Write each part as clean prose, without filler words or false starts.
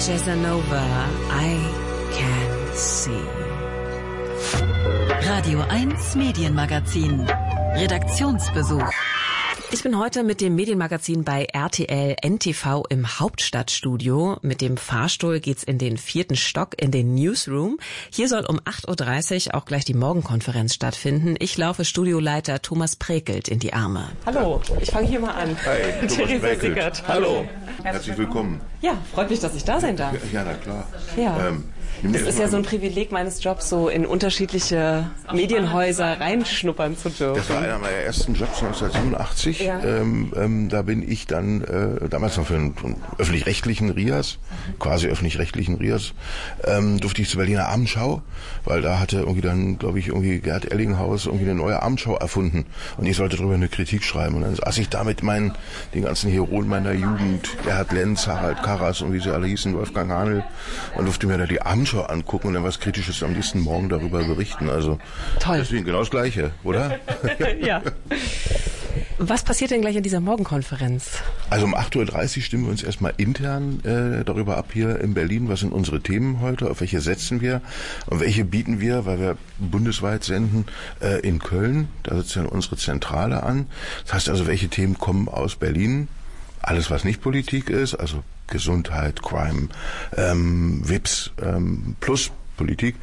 Casanova, I Can See. Radio 1 Medienmagazin. Redaktionsbesuch. Ich bin heute mit dem Medienmagazin bei RTL NTV im Hauptstadtstudio. Mit dem Fahrstuhl geht's in den 4. Stock in den Newsroom. Hier soll um 8.30 Uhr auch gleich die Morgenkonferenz stattfinden. Ich laufe Studioleiter Thomas Prekelt in die Arme. Hallo, ich fange hier mal an. Hi, Theresa Sickert. Hallo, herzlich willkommen. Ja, freut mich, dass ich da sein darf. Ja, na klar. Ja. Das ist ja so ein Privileg meines Jobs, so in unterschiedliche Medienhäuser reinschnuppern zu dürfen. Das war einer meiner ersten Jobs 1987. Ja. Da bin ich dann damals noch für einen öffentlich-rechtlichen RIAS, quasi öffentlich-rechtlichen RIAS, durfte ich zur Berliner Abendschau, weil da hatte irgendwie dann, glaube ich, irgendwie Gerd Ellinghaus irgendwie eine neue Abendschau erfunden und ich sollte darüber eine Kritik schreiben. Und dann saß ich da mit den ganzen Heroen meiner Jugend, Gerhard Lenz, Harald Karas und wie sie alle hießen, Wolfgang Hahnel, und durfte mir da die Abendschau angucken und dann was Kritisches am nächsten Morgen darüber berichten. Also toll. Deswegen genau das Gleiche, oder? Ja. Was passiert denn gleich an dieser Morgenkonferenz? Also um 8.30 Uhr stimmen wir uns erstmal intern darüber ab hier in Berlin. Was sind unsere Themen heute? Auf welche setzen wir? Und welche bieten wir, weil wir bundesweit senden, in Köln? Da sitzt ja unsere Zentrale an. Das heißt also, welche Themen kommen aus Berlin? Alles, was nicht Politik ist, also Gesundheit, Crime, WIPs plus Politik.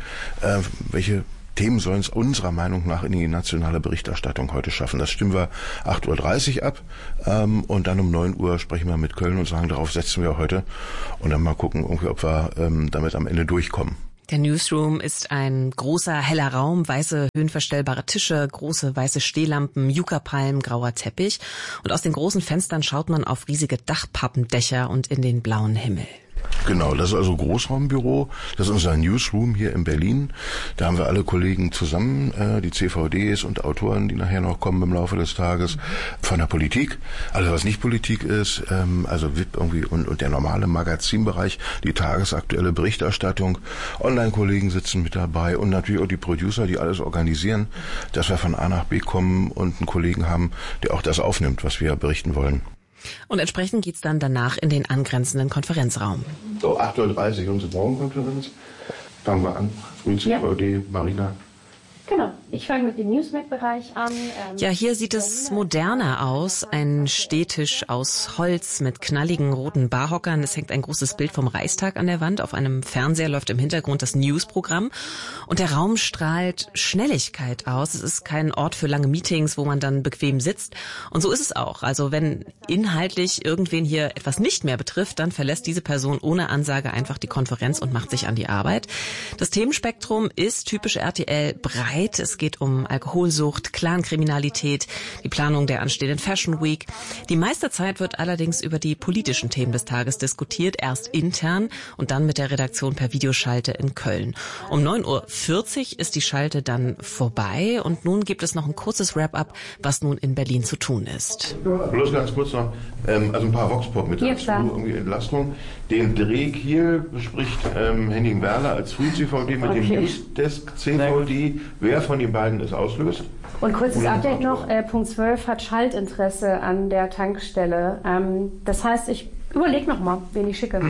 Welche Themen sollen es unserer Meinung nach in die nationale Berichterstattung heute schaffen? Das stimmen wir 8.30 Uhr ab und dann um 9 Uhr sprechen wir mit Köln und sagen, darauf setzen wir heute und dann mal gucken, irgendwie, ob wir damit am Ende durchkommen. Der Newsroom ist ein großer, heller Raum, weiße, höhenverstellbare Tische, große weiße Stehlampen, Yucca-Palmen, grauer Teppich. Und aus den großen Fenstern schaut man auf riesige Dachpappendächer und in den blauen Himmel. Genau, das ist also Großraumbüro. Das ist unser Newsroom hier in Berlin. Da haben wir alle Kollegen zusammen, die CVDs und Autoren, die nachher noch kommen im Laufe des Tages, von der Politik. Alles, was nicht Politik ist, also VIP irgendwie und der normale Magazinbereich, die tagesaktuelle Berichterstattung. Online-Kollegen sitzen mit dabei und natürlich auch die Producer, die alles organisieren, dass wir von A nach B kommen und einen Kollegen haben, der auch das aufnimmt, was wir berichten wollen. Und entsprechend geht's dann danach in den angrenzenden Konferenzraum. So, 8.30 Uhr unsere Morgenkonferenz. Fangen wir an. Früh CVD, Marina. Genau, ich fange mit dem Newsmac-Bereich an. Ja, hier sieht es moderner aus. Ein Stehtisch aus Holz mit knalligen roten Barhockern. Es hängt ein großes Bild vom Reichstag an der Wand. Auf einem Fernseher läuft im Hintergrund das Newsprogramm. Und der Raum strahlt Schnelligkeit aus. Es ist kein Ort für lange Meetings, wo man dann bequem sitzt. Und so ist es auch. Also wenn inhaltlich irgendwen hier etwas nicht mehr betrifft, dann verlässt diese Person ohne Ansage einfach die Konferenz und macht sich an die Arbeit. Das Themenspektrum ist typisch RTL breit. Es geht um Alkoholsucht, Clankriminalität, die Planung der anstehenden Fashion Week. Die meiste Zeit wird allerdings über die politischen Themen des Tages diskutiert, erst intern und dann mit der Redaktion per Videoschalte in Köln. Um 9.40 Uhr ist die Schalte dann vorbei und nun gibt es noch ein kurzes Wrap-up, was nun in Berlin zu tun ist. Bloß ganz kurz noch, also ein paar Voxpop mit dazu, irgendwie Entlastung. Den Dreh hier bespricht Henning Werler als Früh-CVD mit dem Newsdesk-CVD. Wer von den beiden es auslöst? Und kurzes Update noch, Punkt 12 hat Schaltinteresse an der Tankstelle. Das heißt, ich überlege nochmal, wen ich schicke.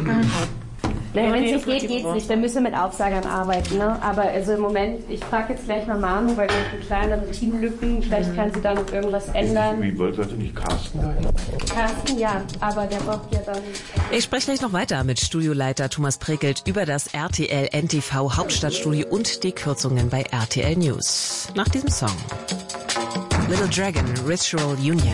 Wenn es nicht geht, geht's nicht. Dann müssen wir mit Aufsagern arbeiten. Ne? Aber also im Moment, ich frage jetzt gleich mal Manu, weil wir haben kleinere Teamlücken. Vielleicht kann sie da noch irgendwas ändern. Wie wollte nicht Carsten da? Carsten, ja, aber der braucht ja dann... Ich spreche gleich noch weiter mit Studioleiter Thomas Prekelt über das RTL NTV Hauptstadtstudio und die Kürzungen bei RTL News. Nach diesem Song. Little Dragon, Ritual Union.